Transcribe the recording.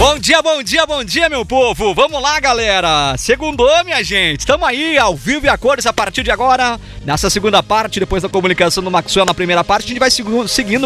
Bom dia, meu povo. Vamos lá, galera. Segundou, minha gente. Estamos aí, ao vivo e a cores a partir de agora. Nessa segunda parte, depois da comunicação do Maxwell na primeira parte, a gente vai seguindo